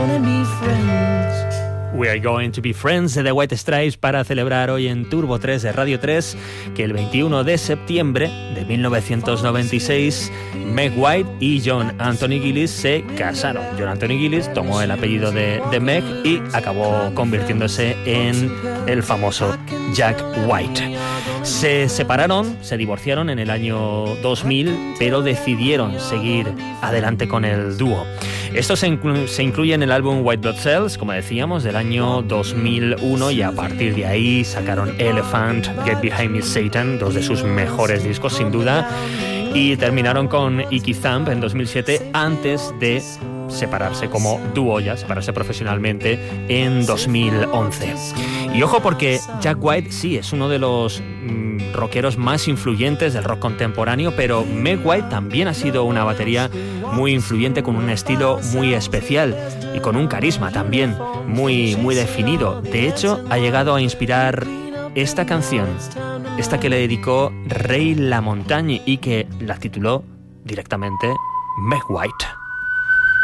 We Are Going to Be Friends de The White Stripes para celebrar hoy en Turbo 3 de Radio 3 que el 21 de septiembre de 1996 Meg White y John Anthony Gillis se casaron. John Anthony Gillis tomó el apellido de Meg y acabó convirtiéndose en el famoso Jack White. Se separaron, se divorciaron en el año 2000, pero decidieron seguir adelante con el dúo. Esto se incluye en el álbum White Blood Cells, como decíamos, del año 2001, y a partir de ahí sacaron Elephant, Get Behind Me Satan, dos de sus mejores discos sin duda, y terminaron con Icky Thump en 2007 antes de separarse como dúo, ya separarse profesionalmente en 2011. Y ojo, porque Jack White sí es uno de los rockeros más influyentes del rock contemporáneo, pero Meg White también ha sido una batería muy influyente, con un estilo muy especial y con un carisma también muy definido. De hecho, ha llegado a inspirar esta canción, esta que le dedicó Ray LaMontagne y que la tituló directamente Meg White.